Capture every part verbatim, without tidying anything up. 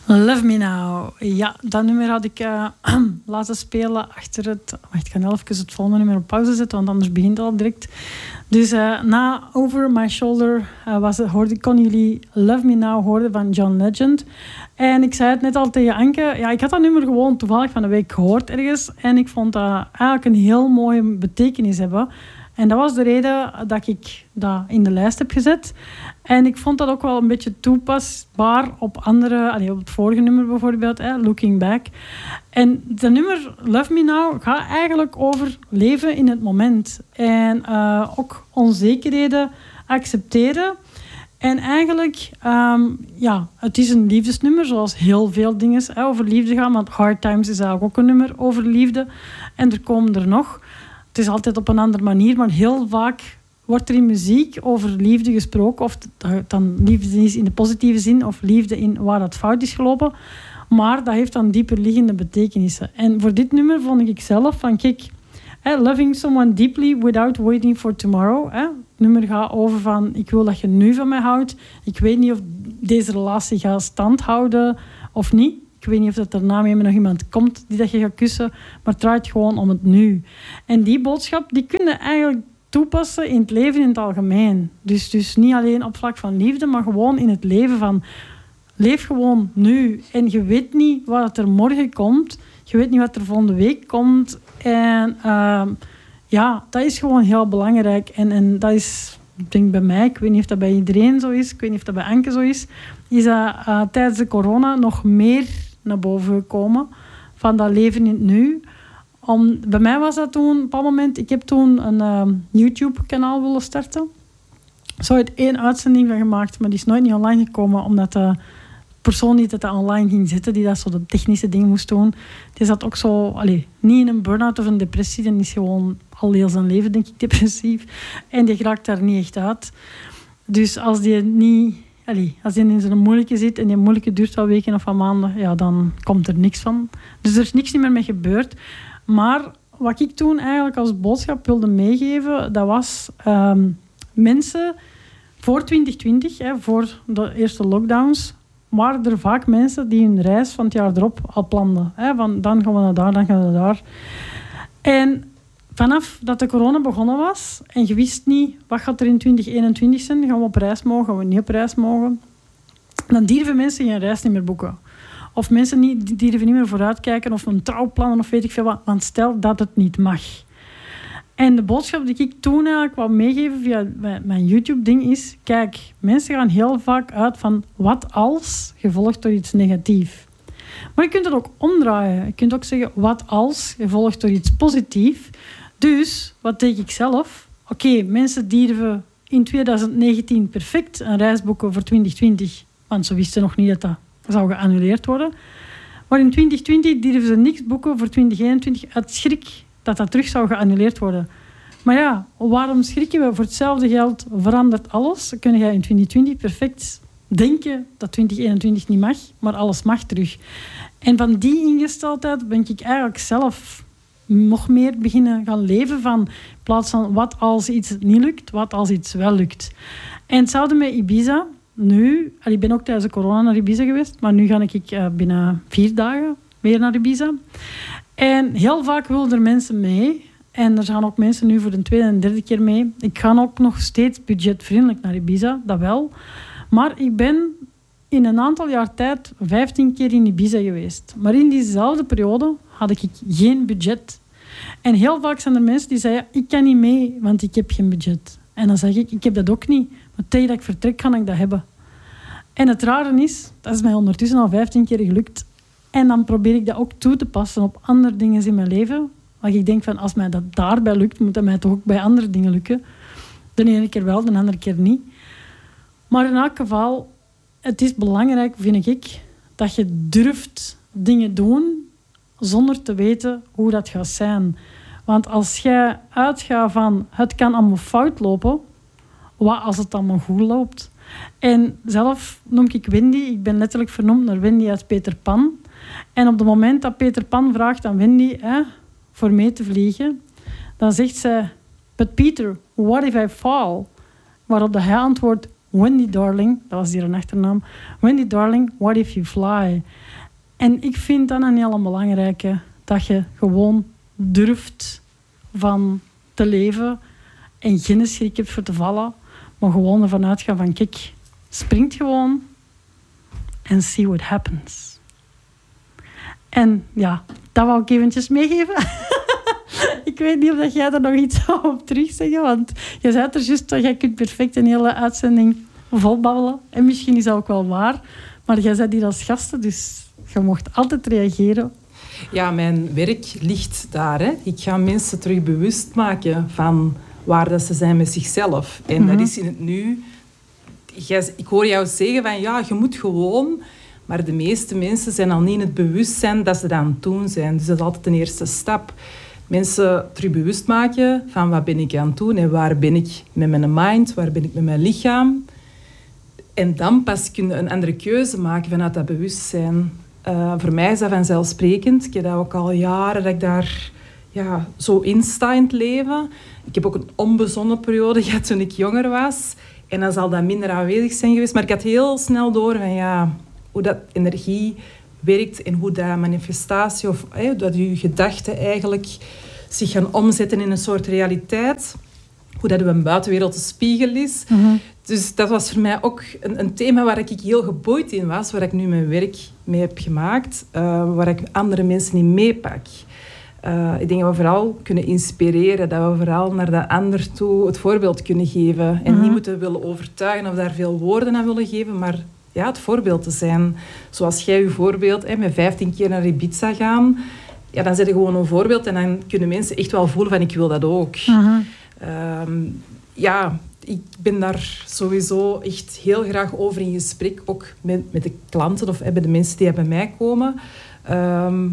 Love Me Now. Ja, dat nummer had ik uh, laten spelen achter het... Wacht, ik ga even het volgende nummer op pauze zetten, want anders begint het al direct. Dus uh, na Over My Shoulder uh, was het, hoorde, kon jullie Love Me Now horen van John Legend. En ik zei het net al tegen Anke. Ja, ik had dat nummer gewoon toevallig van de week gehoord ergens. En ik vond dat eigenlijk een heel mooie betekenis hebben. En dat was de reden dat ik dat in de lijst heb gezet. En ik vond dat ook wel een beetje toepasbaar op andere... Allee, op het vorige nummer bijvoorbeeld, hè, Looking Back. En dat nummer Love Me Now gaat eigenlijk over leven in het moment. En uh, ook onzekerheden accepteren. En eigenlijk, um, ja, het is een liefdesnummer, zoals heel veel dingen hè, over liefde gaan. Want Hard Times is eigenlijk ook een nummer over liefde. En er komen er nog. Het is altijd op een andere manier, maar heel vaak wordt er in muziek over liefde gesproken. Of het dan liefde is in de positieve zin, of liefde in waar dat fout is gelopen. Maar dat heeft dan dieper liggende betekenissen. En voor dit nummer vond ik zelf van, kijk, eh, loving someone deeply without waiting for tomorrow. Eh. Het nummer gaat over van, ik wil dat je nu van mij houdt. Ik weet niet of deze relatie gaat stand houden of niet. Ik weet niet of dat daarna met nog iemand komt die dat je gaat kussen. Maar het draait gewoon om het nu. En die boodschap, die kun je eigenlijk toepassen in het leven in het algemeen. Dus, dus niet alleen op vlak van liefde, maar gewoon in het leven van... Leef gewoon nu. En je weet niet wat er morgen komt. Je weet niet wat er volgende week komt. En uh, ja, dat is gewoon heel belangrijk. En, en dat is, ik denk bij mij, ik weet niet of dat bij iedereen zo is, ik weet niet of dat bij Anke zo is, is dat uh, tijdens de corona nog meer naar boven gekomen van dat leven in het nu. Om, bij mij was dat toen, op een bepaald moment, ik heb toen een uh, YouTube-kanaal willen starten. Zo had één uitzending van gemaakt, maar die is nooit niet online gekomen, omdat de persoon die dat online ging zetten, die dat zo de technische dingen moest doen, die zat ook zo, allez, niet in een burn-out of een depressie, die is gewoon al heel zijn leven, denk ik, depressief. En die raakt daar niet echt uit. Dus als die niet... Allee, als je in zo'n moeilijke zit en die moeilijke duurt al weken of al maanden, ja, dan komt er niks van. Dus er is niks meer mee gebeurd. Maar wat ik toen eigenlijk als boodschap wilde meegeven, dat was um, mensen voor twintig twintig, hè, voor de eerste lockdowns, waren er vaak mensen die hun reis van het jaar erop al planden. Hè, van dan gaan we naar daar, dan gaan we naar daar. En vanaf dat de corona begonnen was en je wist niet wat gaat er in twintig eenentwintig zijn, gaan we op reis mogen, gaan we niet op reis mogen, dan durven mensen geen reis niet meer boeken. Of mensen niet, durven niet meer vooruitkijken of een trouwplannen of weet ik veel wat, want stel dat het niet mag. En de boodschap die ik toen eigenlijk wou meegeven via mijn YouTube-ding is, kijk, mensen gaan heel vaak uit van wat als, gevolgd door iets negatiefs. Maar je kunt het ook omdraaien. Je kunt ook zeggen, wat als, gevolgd door iets positiefs. Dus, wat denk ik zelf? Oké, okay, mensen durven in twintig negentien perfect een reis boeken voor twintig twintig. Want ze wisten nog niet dat dat zou geannuleerd worden. Maar in twintig twintig durven ze niks boeken voor twintig eenentwintig uit schrik dat dat terug zou geannuleerd worden. Maar ja, waarom schrikken we? Voor hetzelfde geld verandert alles. Dan kun je in twintig twintig perfect denken dat twintig eenentwintig niet mag, maar alles mag terug. En van die ingesteldheid ben ik eigenlijk zelf nog meer beginnen gaan leven van, in plaats van wat als iets niet lukt, wat als iets wel lukt. En hetzelfde met Ibiza. Nu, ik ben ook tijdens de corona naar Ibiza geweest, maar nu ga ik uh, binnen vier dagen weer naar Ibiza. En heel vaak willen er mensen mee. En er gaan ook mensen nu voor de tweede en derde keer mee. Ik ga ook nog steeds budgetvriendelijk naar Ibiza, dat wel. Maar ik ben in een aantal jaar tijd vijftien keer in Ibiza geweest. Maar in diezelfde periode had ik geen budget. En heel vaak zijn er mensen die zeggen, ik kan niet mee, want ik heb geen budget. En dan zeg ik, ik heb dat ook niet. Maar tegen dat ik vertrek, kan ik dat hebben. En het rare is, dat is mij ondertussen al vijftien keer gelukt. En dan probeer ik dat ook toe te passen op andere dingen in mijn leven. Want ik denk van, als mij dat daarbij lukt, moet dat mij toch ook bij andere dingen lukken. De ene keer wel, de andere keer niet. Maar in elk geval, het is belangrijk, vind ik, dat je durft dingen doen zonder te weten hoe dat gaat zijn. Want als jij uitgaat van, het kan allemaal fout lopen, wat als het allemaal goed loopt? En zelf noem ik Wendy, ik ben letterlijk vernoemd naar Wendy uit Peter Pan. En op het moment dat Peter Pan vraagt aan Wendy hè, voor mee te vliegen, dan zegt zij, but Peter, what if I fall? Waarop hij antwoordt, Wendy Darling, dat was hier een achternaam. Wendy Darling, What If You Fly? En ik vind dat een hele belangrijke, dat je gewoon durft van te leven en geen schrik hebt voor te vallen, maar gewoon ervan uitgaan van, kijk, springt gewoon en see what happens. En ja, dat wou ik eventjes meegeven. Ik weet niet of jij er nog iets op terug zeggen, want je zei er juist dat jij kunt perfect een hele uitzending volbabbelen. En misschien is dat ook wel waar, maar jij bent hier als gasten, dus je mocht altijd reageren. Ja, mijn werk ligt daar. Hè. Ik ga mensen terug bewust maken van waar dat ze zijn met zichzelf. En mm-hmm. dat is in het nu. Ik hoor jou zeggen van ja, je moet gewoon. Maar de meeste mensen zijn al niet in het bewustzijn dat ze dat aan het doen zijn. Dus dat is altijd een eerste stap. Mensen terug bewust maken van wat ben ik aan het doen en waar ben ik met mijn mind, waar ben ik met mijn lichaam. En dan pas kun je een andere keuze maken vanuit dat bewustzijn. Uh, voor mij is dat vanzelfsprekend. Ik heb dat ook al jaren dat ik daar ja, zo in sta in het leven. Ik heb ook een onbezonnen periode gehad toen ik jonger was. En dan zal dat minder aanwezig zijn geweest. Maar ik had heel snel door van, ja, hoe dat energie werkt en hoe dat manifestatie of hey, dat je gedachten eigenlijk zich gaan omzetten in een soort realiteit. Hoe dat een buitenwereld een spiegel is. Mm-hmm. Dus dat was voor mij ook een, een thema waar ik heel geboeid in was, waar ik nu mijn werk mee heb gemaakt, uh, waar ik andere mensen in meepak. Uh, ik denk dat we vooral kunnen inspireren, dat we vooral naar de ander toe het voorbeeld kunnen geven. En mm-hmm. niet moeten willen overtuigen of daar veel woorden aan willen geven, maar ja, het voorbeeld te zijn. Zoals jij je voorbeeld, hè, met vijftien keer naar Ibiza gaan, ja, dan zet je gewoon een voorbeeld en dan kunnen mensen echt wel voelen van ik wil dat ook. Mm-hmm. Um, ja, ik ben daar sowieso echt heel graag over in gesprek, ook met, met de klanten of bij de mensen die bij mij komen. Um,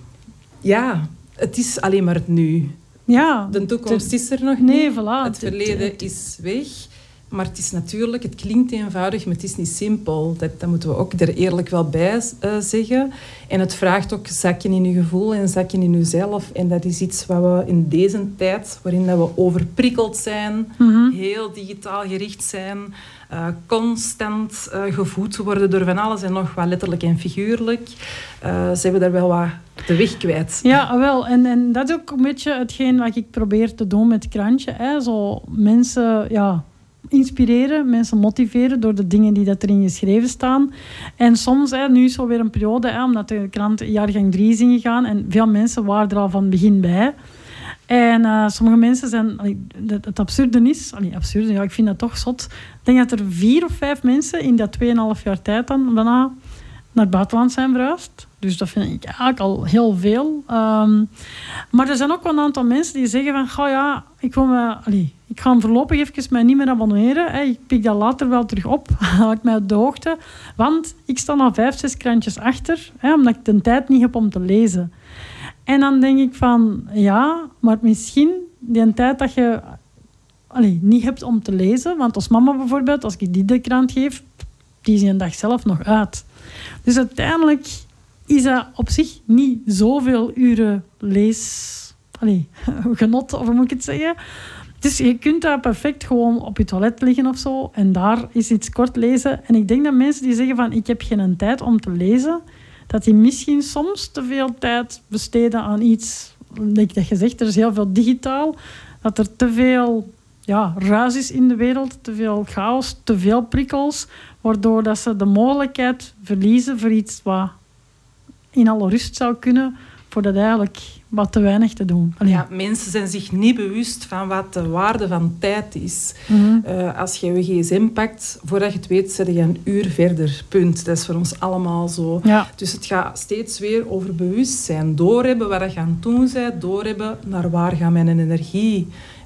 ja, het is alleen maar het nu. Ja, de toekomst te, is er nog nee, niet. Voilà, het verleden te, is weg. Maar het is natuurlijk, het klinkt eenvoudig, maar het is niet simpel. Dat, dat moeten we ook er eerlijk wel bij uh, zeggen. En het vraagt ook zakken in je gevoel en zakken in jezelf. En dat is iets wat we in deze tijd, waarin dat we overprikkeld zijn, mm-hmm. heel digitaal gericht zijn, uh, constant uh, gevoed worden door van alles en nog wat letterlijk en figuurlijk, uh, zijn we daar wel wat de weg kwijt. Ja, wel. En, en dat is ook een beetje hetgeen wat ik probeer te doen met het krantje. Hè. Zo mensen, ja... inspireren, mensen motiveren door de dingen die dat erin geschreven staan. En soms, hè, nu is zo weer een periode, hè, omdat de krant jaargang drie is ingegaan en veel mensen waren er al van het begin bij. En uh, sommige mensen zijn... Allee, het, het absurde is... Allee, absurde, ja, ik vind dat toch zot. Ik denk dat er vier of vijf mensen in dat tweeënhalf jaar tijd dan bijna naar het buitenland zijn verhuisd. Dus dat vind ik eigenlijk al heel veel. Um, maar er zijn ook wel een aantal mensen die zeggen van... Goh ja, ik, wil me, allee, ik ga hem voorlopig even mij niet meer abonneren. Hè. Ik pik dat later wel terug op. Houd mij op de hoogte. Want ik sta al vijf, zes krantjes achter. Hè, omdat ik de tijd niet heb om te lezen. En dan denk ik van... Ja, maar misschien die tijd dat je allee, niet hebt om te lezen. Want als mama bijvoorbeeld, als ik die de krant geef... Die is een dag zelf nog uit. Dus uiteindelijk... is dat op zich niet zoveel uren lees... Allee, genot, of hoe moet ik het zeggen? Dus je kunt daar perfect gewoon op je toilet liggen of zo en daar is iets kort lezen. En ik denk dat mensen die zeggen van ik heb geen tijd om te lezen, dat die misschien soms te veel tijd besteden aan iets... Dat je zegt, er is heel veel digitaal, dat er te veel ja, ruis is in de wereld, te veel chaos, te veel prikkels, waardoor dat ze de mogelijkheid verliezen voor iets wat... in alle rust zou kunnen, voor dat eigenlijk wat te weinig te doen. Allee. Ja, mensen zijn zich niet bewust van wat de waarde van tijd is. Mm-hmm. Uh, als je je gsm pakt, voordat je het weet, zit je een uur verder. Punt. Dat is voor ons allemaal zo. Ja. Dus het gaat steeds weer over bewustzijn. Doorhebben wat je aan het doen bent, doorhebben naar waar gaat mijn energie.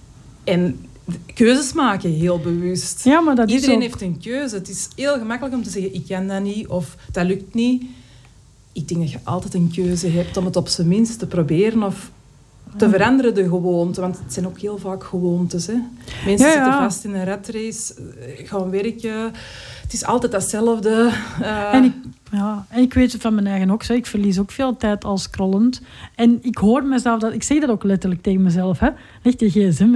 En keuzes maken, heel bewust. Ja, maar dat Iedereen is ook... heeft een keuze. Het is heel gemakkelijk om te zeggen, ik kan dat niet, of dat lukt niet. Ik denk dat je altijd een keuze hebt om het op zijn minst te proberen of te veranderen, de gewoonte. Want het zijn ook heel vaak gewoontes. Hè. Mensen ja, ja. zitten vast in een ratrace, gaan werken. Het is altijd datzelfde. Uh... En, ik, ja, en ik weet het van mijn eigen ook. Zo. Ik verlies ook veel tijd al scrollend. En ik hoor mezelf dat... Ik zeg dat ook letterlijk tegen mezelf. Hè. Leg je gsm weg.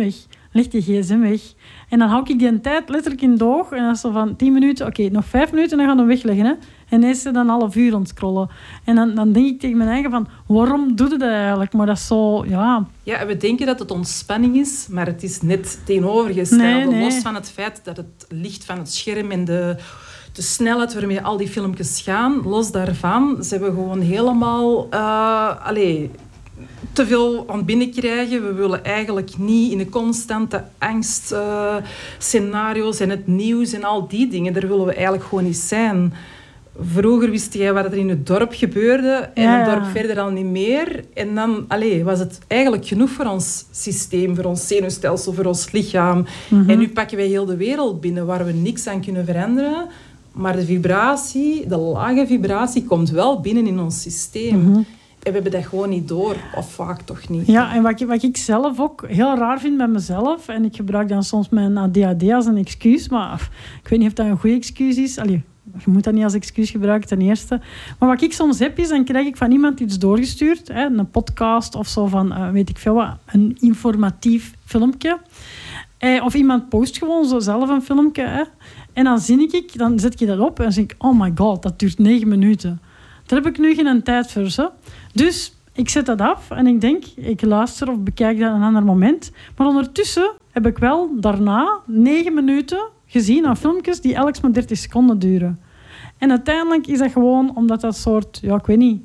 leg je gsm weg. En dan hou ik die een tijd letterlijk in de oog. En dan is zo van tien minuten, oké, okay, nog vijf minuten en dan gaan we hem wegleggen. Hè? En dan is ze dan een half uur aan het scrollen. En dan, dan denk ik tegen mijn eigen van, waarom doe je dat eigenlijk? Maar dat is zo, ja... Ja, we denken dat het ontspanning is, maar het is net tegenovergestelde. Nee, nee. Los van het feit dat het licht van het scherm en de, de snelheid waarmee al die filmpjes gaan, los daarvan, ze hebben gewoon helemaal... Uh, allez, te veel aan binnenkrijgen. We willen eigenlijk niet in een constante angst uh, scenario's en het nieuws en al die dingen. Daar willen we eigenlijk gewoon niet zijn. Vroeger wist jij wat er in het dorp gebeurde en ja, ja. het dorp verder al niet meer. En dan allez, was het eigenlijk genoeg voor ons systeem, voor ons zenuwstelsel, voor ons lichaam. Mm-hmm. En nu pakken wij heel de wereld binnen waar we niks aan kunnen veranderen. Maar de vibratie, de lage vibratie, komt wel binnen in ons systeem. Mm-hmm. En we hebben dat gewoon niet door, of vaak toch niet. Ja, en wat ik, wat ik zelf ook heel raar vind bij mezelf, en ik gebruik dan soms mijn A D H D als een excuus, maar ik weet niet of dat een goede excuus is. Allee, je moet dat niet als excuus gebruiken, ten eerste. Maar wat ik soms heb, is dan krijg ik van iemand iets doorgestuurd, hè, een podcast of zo van, uh, weet ik veel wat, een informatief filmpje. Eh, of iemand post gewoon zo zelf een filmpje. Hè. En dan zie ik, dan zet je dat op en dan denk ik, oh my god, dat duurt negen minuten. Daar heb ik nu geen tijd voor. Zo. Dus ik zet dat af en ik denk, ik luister of bekijk dat een ander moment. Maar ondertussen heb ik wel daarna negen minuten gezien aan filmpjes die elk maar dertig seconden duren. En uiteindelijk is dat gewoon omdat dat soort, ja, ik weet niet,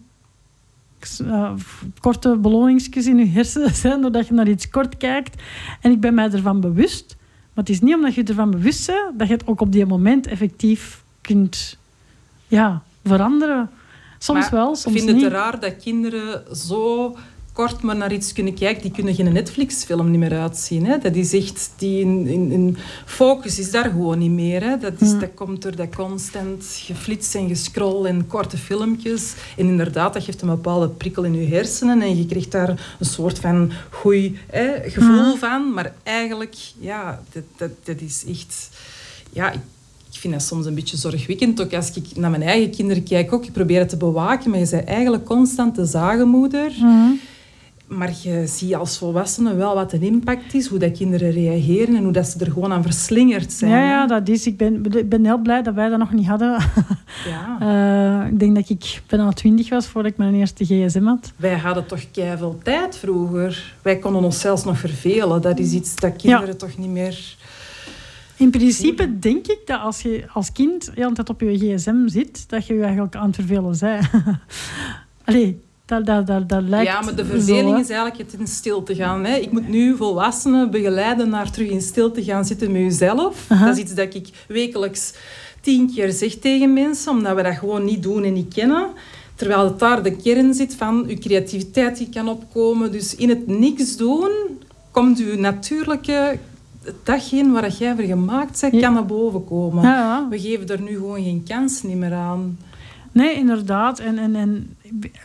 uh, korte beloningsjes in je hersenen zijn, doordat je naar iets kort kijkt. En ik ben mij ervan bewust. Maar het is niet omdat je ervan bewust bent, dat je het ook op die moment effectief kunt ja, veranderen. Soms maar wel, soms niet. Ik vind het raar dat kinderen zo kort maar naar iets kunnen kijken. Die kunnen geen Netflix-film niet meer uitzien. Hè? Dat is echt... Die in, in, in focus is daar gewoon niet meer. Hè? Dat, is, hmm. dat komt door dat constant geflits en gescroll en korte filmpjes. En inderdaad, dat geeft een bepaalde prikkel in je hersenen. En je krijgt daar een soort van goeie hè, gevoel hmm. van. Maar eigenlijk, ja, dat, dat, dat is echt... Ja, ik, Ik vind dat soms een beetje zorgwekkend. Ook als ik naar mijn eigen kinderen kijk, ook, ik probeer het te bewaken, maar je bent eigenlijk constant de zagenmoeder. Mm-hmm. Maar je ziet als volwassene wel wat een impact is, hoe dat kinderen reageren en hoe dat ze er gewoon aan verslingerd zijn. Ja, ja dat is. Ik ben, ik ben heel blij dat wij dat nog niet hadden. Ja. uh, ik denk dat ik bijna twintig was voordat ik mijn eerste gsm had. Wij hadden toch keiveel tijd vroeger. Wij konden ons zelfs nog vervelen. Dat is iets dat kinderen ja. toch niet meer... In principe denk ik dat als je als kind de hele tijd op je gsm zit, dat je je eigenlijk aan het vervelen bent. Allee, dat, dat, dat, dat lijkt ja, maar de verveling zo, is eigenlijk het in stilte gaan. Hè. Ik moet nu volwassenen begeleiden naar terug in stilte gaan zitten met jezelf. Uh-huh. Dat is iets dat ik wekelijks tien keer zeg tegen mensen, omdat we dat gewoon niet doen en niet kennen. Terwijl het daar de kern zit van je creativiteit die kan opkomen. Dus in het niks doen komt je natuurlijke... datgene waar jij voor gemaakt bent, kan naar boven komen. Ja, ja. We geven er nu gewoon geen kans niet meer aan. Nee, inderdaad. En, en, en,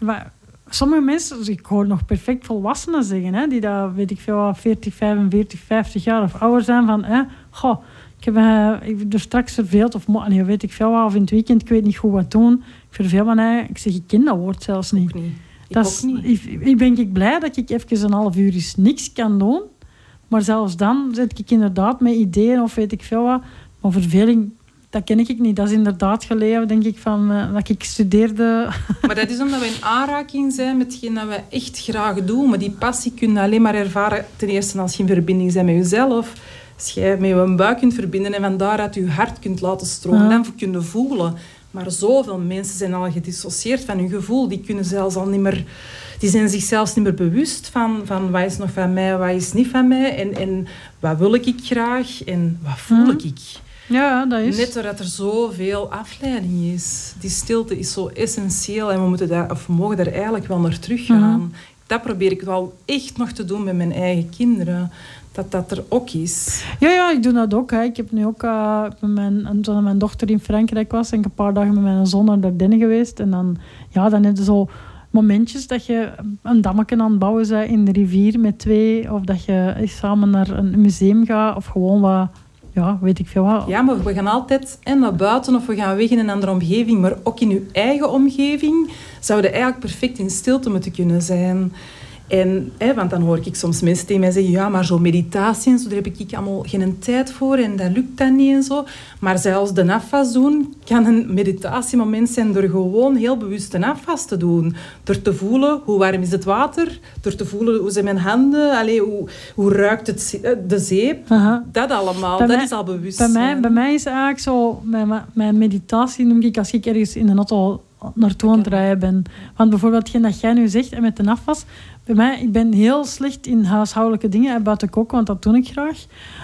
sommige mensen, dus ik hoor nog perfect volwassenen zeggen, hè, die dat, weet ik veel, veertig, vijfenveertig, vijftig jaar of ouder zijn, van, hè, goh, ik heb, uh, ik heb er straks verveeld, of nee, weet ik veel, of in het weekend, ik weet niet goed wat doen. Ik verveel me, nee, ik zeg, ik ken dat woord zelfs niet. Ik ook niet. Ik, dat ook is, niet. Ik, ik ben ik blij dat ik even een half uur eens niks kan doen. Maar zelfs dan zit ik inderdaad met ideeën of weet ik veel wat. Maar verveling, dat ken ik niet. Dat is inderdaad geleden, denk ik, van uh, dat ik studeerde. Maar dat is omdat we in aanraking zijn met hetgeen dat we echt graag doen. Maar die passie kun je alleen maar ervaren ten eerste als je in verbinding bent met jezelf. Als je met je buik kunt verbinden en van daaruit je hart kunt laten stromen. Ja. Dan kun je voelen. Maar zoveel mensen zijn al gedissocieerd van hun gevoel. Die kunnen zelfs al niet meer... Die zijn zichzelf niet meer bewust van, van wat is nog van mij, wat is niet van mij. En, en wat wil ik graag en wat voel hmm. ik. Ja, dat is... Net doordat er zoveel afleiding is. Die stilte is zo essentieel en we, moeten daar, of we mogen daar eigenlijk wel naar teruggaan. Hmm. Dat probeer ik wel echt nog te doen met mijn eigen kinderen. Dat dat er ook is. Ja, ja, ik doe dat ook. Hè. Ik heb nu ook, uh, met mijn, toen mijn dochter in Frankrijk was, en ik een paar dagen met mijn zoon naar Dardenne geweest. En dan, ja, dan heb je zo momentjes dat je een dammetje aan het bouwen bent in de rivier met twee. Of dat je samen naar een museum gaat. Of gewoon wat, ja, weet ik veel wat. Ja, maar we gaan altijd en naar buiten of we gaan weg in een andere omgeving. Maar ook in je eigen omgeving zouden eigenlijk perfect in stilte moeten kunnen zijn. En, hè, want dan hoor ik soms mensen tegen mij zeggen, ja, maar zo'n meditatie en zo, daar heb ik allemaal geen tijd voor en dat lukt dan niet en zo. Maar zelfs de afwas doen kan een meditatiemoment zijn door gewoon heel bewust een afwas te doen. Door te voelen, hoe warm is het water? Door te voelen, hoe zijn mijn handen? Allee, hoe, hoe ruikt het, de zeep? Aha. Dat allemaal, bij dat mij, is al bewust. Bij mij, bij mij is eigenlijk zo, mijn, mijn meditatie noem ik als ik ergens in een auto naartoe aan het rijden ben. Want bijvoorbeeld, hetgeen dat jij nu zegt, en met de afwas, bij mij, ik ben heel slecht in huishoudelijke dingen, en buiten koken, want dat doe ik graag.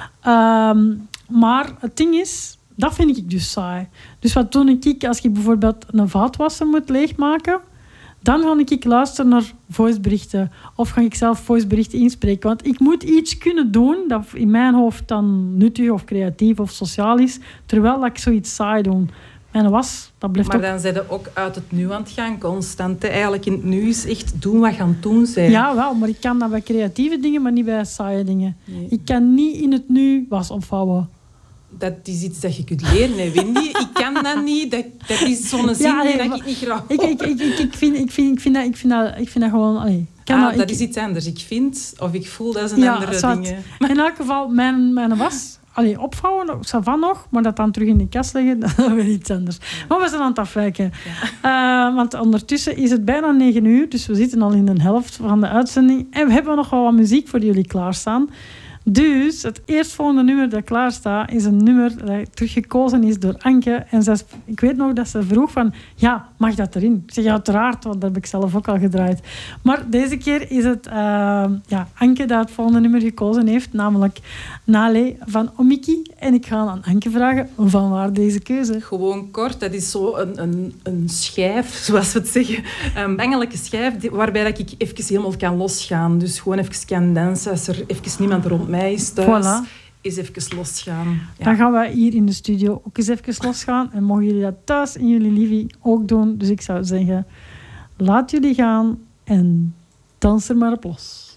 Um, maar het ding is, dat vind ik dus saai. Dus wat doe ik als ik bijvoorbeeld een vaatwasser moet leegmaken? Dan ga ik luisteren naar voiceberichten. Of ga ik zelf voiceberichten inspreken. Want ik moet iets kunnen doen dat in mijn hoofd dan nuttig of creatief of sociaal is, terwijl dat ik zoiets saai doe. En was, dat blijft maar ook... dan zijn ze ook uit het nu aan het gaan, constant. Hè. Eigenlijk in het nu is echt doen wat gaan doen zijn. Ja, wel, maar ik kan dat bij creatieve dingen, maar niet bij saaie dingen. Nee. Ik kan niet in het nu was opvouwen. Dat is iets dat je kunt leren, hè, Wendy. Ik kan dat niet. Dat, dat is zo'n zin ja, nee, dat ik niet graag ik, ik, ik, ik, ik, vind, ik, vind, ik, vind dat, ik, vind dat, ik vind dat gewoon... Allee, kan ah, dat, dat ik, is iets anders. Ik vind of ik voel, dat is een ja, andere ding. In elk geval, mijn, mijn was... Allee, opvouwen, dat van nog, maar dat dan terug in de kast leggen, dat is weer iets anders. Maar we zijn aan het afwijken. Ja. Uh, want ondertussen is het bijna negen uur, dus we zitten al in de helft van de uitzending. En we hebben nog wel wat muziek voor jullie klaarstaan. Dus het eerstvolgende nummer dat klaar staat, is een nummer dat teruggekozen is door Anke. En zij, ik weet nog dat ze vroeg van, ja, mag dat erin? Ik zeg, ja, uiteraard, want dat heb ik zelf ook al gedraaid. Maar deze keer is het uh, ja, Anke dat het volgende nummer gekozen heeft, namelijk Nale van Omiki. En ik ga aan Anke vragen, van waar deze keuze? Gewoon kort, dat is zo een, een, een schijf, zoals we het zeggen. Een bengelijke schijf, waarbij dat ik even helemaal kan losgaan. Dus gewoon even kan dansen, als er even niemand rond mij is thuis, voilà. Is even losgaan. Ja. Dan gaan wij hier in de studio ook eens even losgaan. En mogen jullie dat thuis in jullie living ook doen. Dus ik zou zeggen, laat jullie gaan en dans er maar op los.